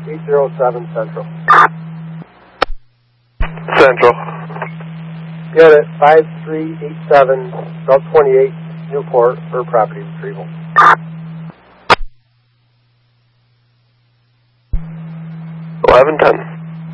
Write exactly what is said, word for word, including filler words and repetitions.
eight zero seven Central. Central. Get it, five three eight seven, Route twenty-eight, Newport, for property retrieval. eleven ten.